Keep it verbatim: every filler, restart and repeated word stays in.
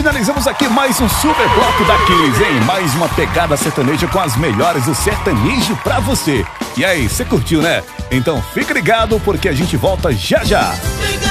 finalizamos aqui mais um super bloco da Kiss, hein? Mais uma pegada sertaneja com as melhores do sertanejo pra você. E aí, você curtiu, né? Então fica ligado porque a gente volta já já.